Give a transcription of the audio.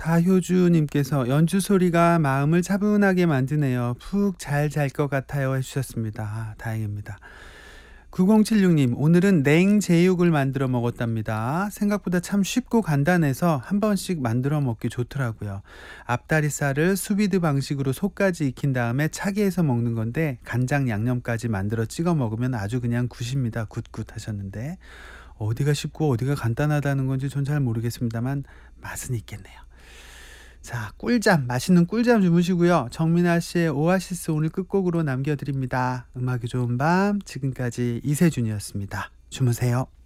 가효주님께서 연주 소리가 마음을 차분하게 만드네요. 푹 잘 잘 것 같아요 해주셨습니다. 다행입니다. 9076님, 오늘은 냉제육을 만들어 먹었답니다. 생각보다 참 쉽고 간단해서 한 번씩 만들어 먹기 좋더라고요. 앞다리살을 수비드 방식으로 속까지 익힌 다음에 차게 해서 먹는 건데 간장 양념까지 만들어 찍어 먹으면 아주 그냥 굿입니다. 굿굿 하셨는데 어디가 쉽고 어디가 간단하다는 건지 전 잘 모르겠습니다만 맛은 있겠네요. 자, 꿀잠, 맛있는 꿀잠 주무시고요. 정민아 씨의 오아시스 오늘 끝곡으로 남겨드립니다. 음악이 좋은 밤, 지금까지 이세준이었습니다. 주무세요.